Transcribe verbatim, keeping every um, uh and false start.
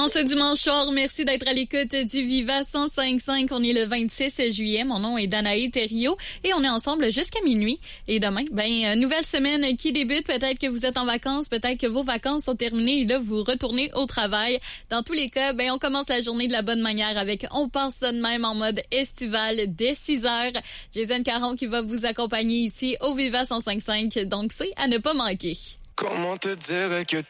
En ce dimanche soir, merci d'être à l'écoute du Viva cent cinq cinq. On est le vingt-six juillet. Mon nom est Danae Thériault et on est ensemble jusqu'à minuit. Et demain, ben, nouvelle semaine qui débute. Peut-être que vous êtes en vacances, peut-être que vos vacances sont terminées et là, vous retournez au travail. Dans tous les cas, ben, on commence la journée de la bonne manière avec On passe ça de même en mode estival dès six heures. Jason Caron qui va vous accompagner ici au Viva cent cinq cinq. Donc, c'est à ne pas manquer. Comment te dire que